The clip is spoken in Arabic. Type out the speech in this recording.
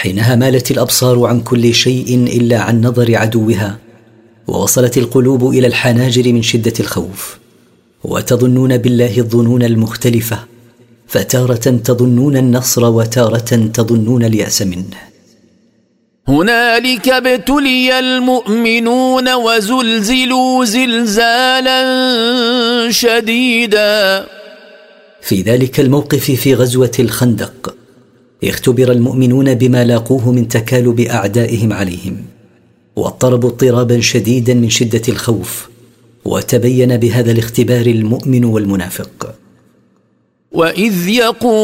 حينها مالت الأبصار عن كل شيء إلا عن نظر عدوها، ووصلت القلوب إلى الحناجر من شدة الخوف، وتظنون بالله الظنون المختلفة، فتارة تظنون النصر وتارة تظنون اليأس منه. هنالك ابتلي المؤمنون وزلزلوا زلزالا شديدا. في ذلك الموقف في غزوة الخندق اختبر المؤمنون بما لاقوه من تكالب أعدائهم عليهم، واضطربوا اضطرابا شديدا من شدة الخوف، وتبين بهذا الاختبار المؤمن والمنافق. وإذ يقول